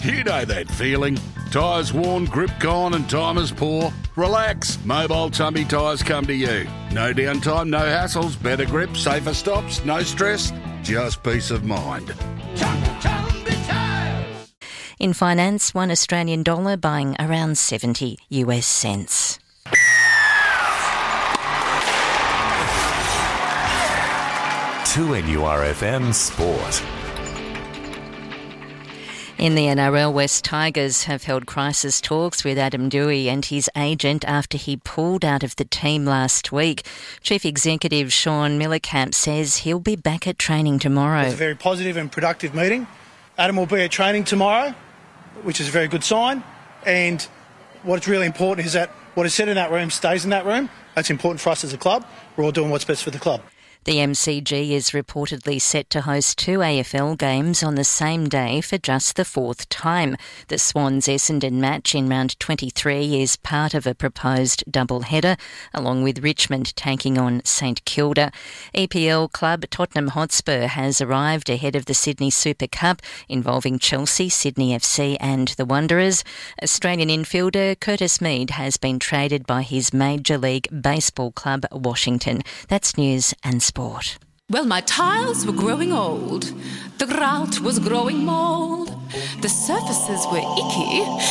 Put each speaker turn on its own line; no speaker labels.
You know that feeling. Tyres worn, grip gone and time is poor? Relax. Mobile Tumby Tyres come to you. No downtime, no hassles, better grip, safer stops, no stress, just peace of mind.
In finance, $1 Australian buying around 70 US cents.
To NURFM Sport.
In the NRL, West Tigers have held crisis talks with Adam Doueihi and his agent after he pulled out of the team last week. Chief Executive Sean Millercamp says he'll be back at training tomorrow.
It's a very positive and productive meeting. Adam will be at training tomorrow, which is a very good sign. And what's really important is that what is said in that room stays in that room. That's important for us as a club. We're all doing what's best for the club.
The MCG is reportedly set to host 2 AFL games on the same day for just the 4th time. The Swans-Essendon match in round 23 is part of a proposed doubleheader, along with Richmond taking on St Kilda. EPL club Tottenham Hotspur has arrived ahead of the Sydney Super Cup, involving Chelsea, Sydney FC and the Wanderers. Australian infielder Curtis Mead has been traded by his Major League Baseball club Washington. That's news and sport.
Well, my tiles were growing old, the grout was growing mould, the surfaces were icky,